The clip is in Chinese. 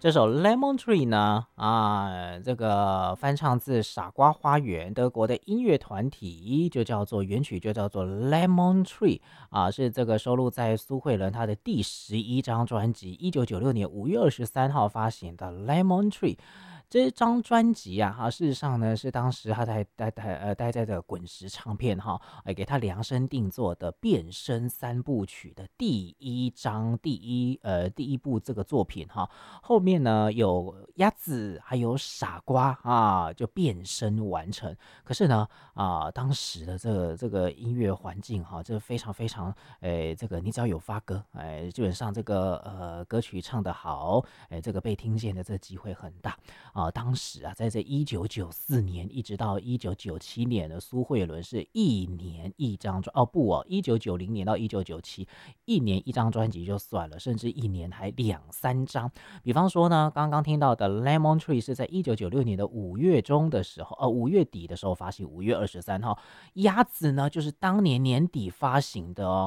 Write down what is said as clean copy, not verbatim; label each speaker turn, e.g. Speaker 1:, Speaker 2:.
Speaker 1: 这首《Lemon Tree》呢，这个翻唱自傻瓜花园，德国的音乐团体，就叫做原曲就叫做《Lemon Tree》是这个收录在苏慧伦她的第11张专辑，1996年5月23号发行的《Lemon Tree》。这张专辑事实上呢是当时他待在这个滚石唱片给他量身定做的变身3部曲的第一部这个作品后面呢有鸭子还有傻瓜就变身完成。可是呢当时的这个音乐环境这非常非常这个你只要有发歌基本上这个歌曲唱得好这个被听见的这个机会很大当时在这1994年一直到1997年的苏慧伦是一年一张1990年到1997一年一张专辑就算了，甚至一年还2、3张。比方说呢，刚刚听到的《Lemon Tree》是在1996年的5月底的时候发行，5月23号。鸭子呢，就是当年年底发行的哦。